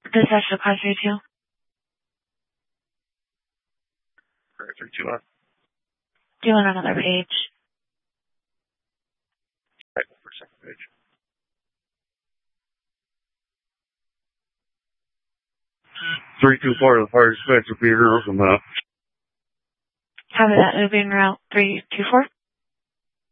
This is actually class 32. Alright, 32 on. Do you want another page? Right, for second page. Three two four, the fire dispatcher, Peter, from Copy that, moving route 324.